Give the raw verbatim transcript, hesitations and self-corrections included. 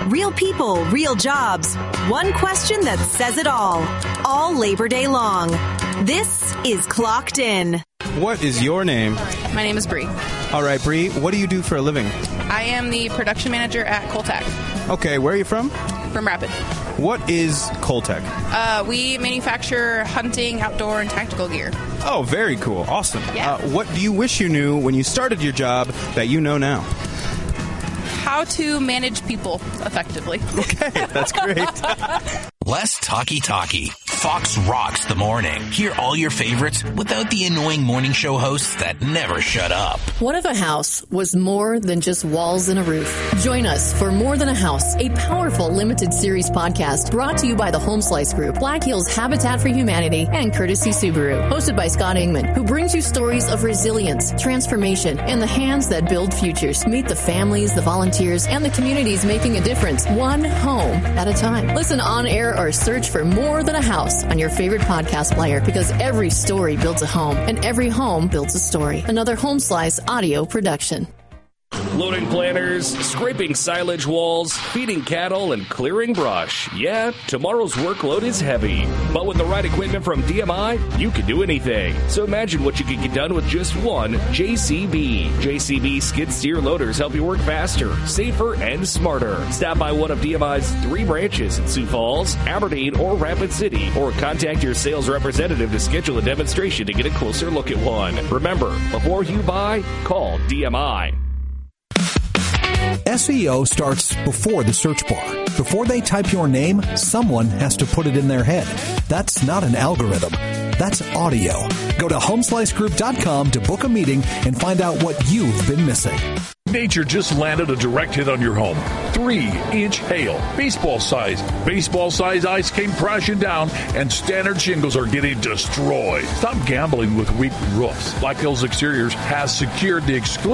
Real people, real jobs. One question that says it all. All Labor Day long. This is Clocked In. What is your name? My name is Bree. All right, Bree, what do you do for a living? I am the production manager at Coltec. Okay, where are you from? From Rapid. What is Coltec? Uh, we manufacture hunting, outdoor, and tactical gear. Oh, very cool. Awesome. Yeah. Uh, what do you wish you knew when you started your job that you know now? How to manage people effectively. Okay, that's great. Less talky-talky. Fox rocks the morning. Hear all your favorites without the annoying morning show hosts that never shut up. What if a house was more than just walls and a roof? Join us for More Than a House, a powerful limited series podcast brought to you by the Home Slice Group, Black Hills Habitat for Humanity, and Courtesy Subaru. Hosted by Scott Ingman, who brings you stories of resilience, transformation, and the hands that build futures. Meet the families, the volunteers, and the communities making a difference, one home at a time. Listen on air or search for More Than a House on your favorite podcast player, because every story builds a home and every home builds a story. Another Home Slice audio production. Loading planters, scraping silage walls, feeding cattle, and clearing brush. Yeah, tomorrow's workload is heavy. But with the right equipment from D M I, you can do anything. So imagine what you could get done with just one J C B. J C B skid steer loaders help you work faster, safer, and smarter. Stop by one of D M I's three branches in Sioux Falls, Aberdeen, or Rapid City, or contact your sales representative to schedule a demonstration to get a closer look at one. Remember, before you buy, call D M I. S E O starts before the search bar. Before they type your name, someone has to put it in their head. That's not an algorithm. That's audio. Go to home slice group dot com to book a meeting and find out what you've been missing. Nature just landed a direct hit on your home. Three-inch hail, baseball size. Baseball size ice came crashing down, and standard shingles are getting destroyed. Stop gambling with weak roofs. Black Hills Exteriors has secured the exclusive